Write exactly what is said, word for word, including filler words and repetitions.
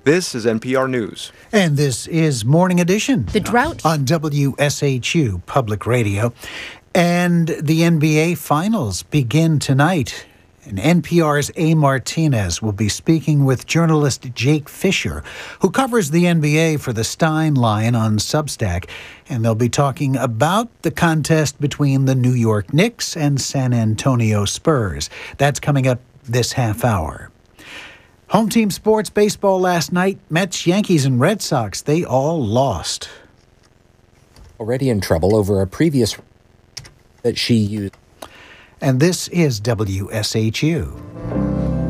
This is N P R News. And this is Morning Edition. The drought on W S H U Public Radio. And the N B A Finals begin tonight. And N P R's A. Martinez will be speaking with journalist Jake Fisher, who covers the N B A for the Stein Line on Substack. And they'll be talking about the contest between the New York Knicks and San Antonio Spurs. That's coming up this half hour. Home team sports baseball last night. Mets, Yankees, and Red Sox, they all lost. Already in trouble over a previous that she used. And this is W S H U.